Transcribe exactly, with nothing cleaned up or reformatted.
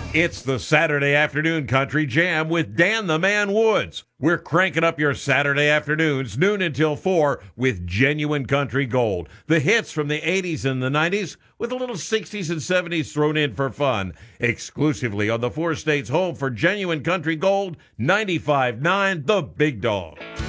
It's the Saturday Afternoon Country Jam with Dan the Man Woods. We're cranking up your Saturday afternoons, noon until four, with genuine country gold. The hits from the eighties and the nineties, with a little sixties and seventies thrown in for fun. Exclusively on the four states home for genuine country gold, ninety-five point nine The Big Dog.